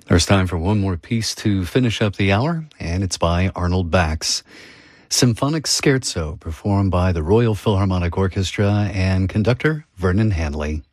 There's time for one more piece to finish up the hour, and it's by Arnold Bax. Symphonic Scherzo, performed by the Royal Philharmonic Orchestra and conductor Vernon Hanley.